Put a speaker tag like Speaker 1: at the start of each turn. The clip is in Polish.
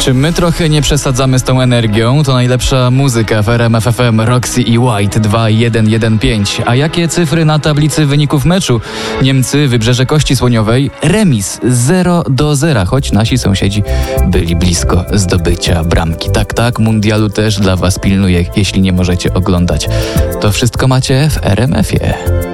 Speaker 1: Czy my trochę nie przesadzamy z tą energią? To najlepsza muzyka w RMF FM, Roxy i White 2-1-1-5. A jakie cyfry na tablicy wyników meczu? Niemcy, Wybrzeże Kości Słoniowej, remis 0-0, choć nasi sąsiedzi byli blisko zdobycia bramki. Tak, mundialu też dla was pilnuję, jeśli nie możecie oglądać. To wszystko macie w RMF-ie.